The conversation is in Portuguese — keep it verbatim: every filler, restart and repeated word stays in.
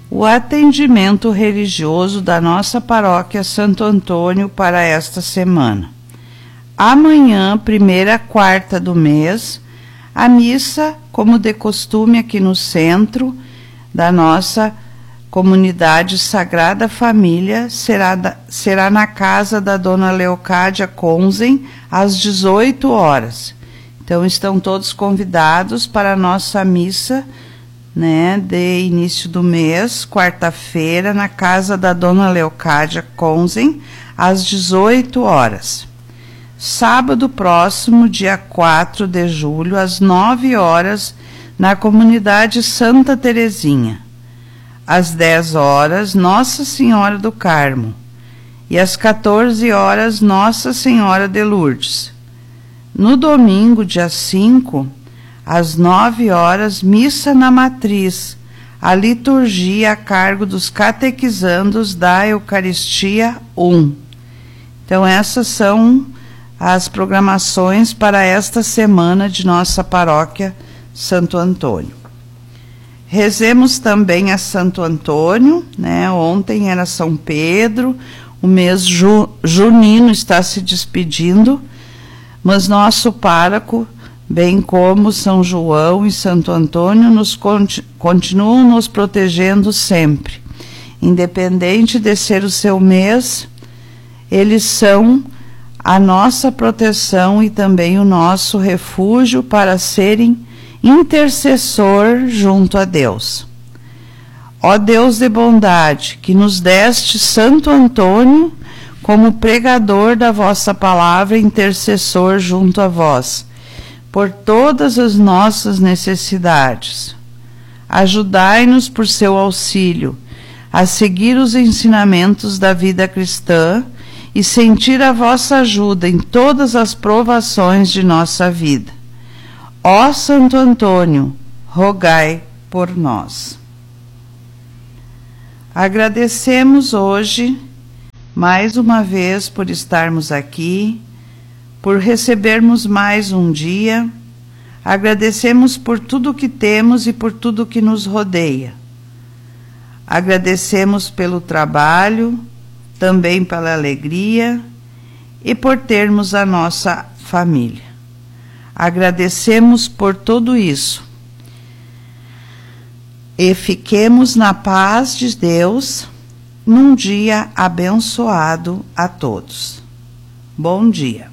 o atendimento religioso da nossa paróquia Santo Antônio para esta semana. Amanhã, primeira quarta do mês, a missa, como de costume aqui no centro da nossa comunidade Sagrada Família, será, da, será na casa da Dona Leocádia Conzen, às dezoito horas. Então, estão todos convidados para a nossa missa, né, de início do mês, quarta-feira, na casa da Dona Leocádia Conzen, às dezoito horas. Sábado próximo, dia quatro de julho, às nove horas, na comunidade Santa Terezinha. Às dez horas, Nossa Senhora do Carmo. E às quatorze horas, Nossa Senhora de Lourdes. No domingo, dia cinco, às nove horas, missa na matriz, a liturgia a cargo dos catequizandos da Eucaristia um. Então, essas são as programações para esta semana de nossa paróquia Santo Antônio. Rezemos também a Santo Antônio, né? Ontem era São Pedro, o mês ju, junino está se despedindo, mas nosso pároco, bem como São João e Santo Antônio, nos conti continuam nos protegendo sempre. Independente de ser o seu mês, eles são a nossa proteção e também o nosso refúgio para serem intercessor junto a Deus. Ó Deus de bondade, que nos deste Santo Antônio como pregador da vossa palavra e intercessor junto a vós, por todas as nossas necessidades. Ajudai-nos por seu auxílio a seguir os ensinamentos da vida cristã e sentir a vossa ajuda em todas as provações de nossa vida. Ó Santo Antônio, rogai por nós. Agradecemos hoje, mais uma vez, por estarmos aqui, por recebermos mais um dia. Agradecemos por tudo que temos e por tudo que nos rodeia. Agradecemos pelo trabalho, também pela alegria e por termos a nossa família. Agradecemos por tudo isso. E fiquemos na paz de Deus num dia abençoado a todos. Bom dia.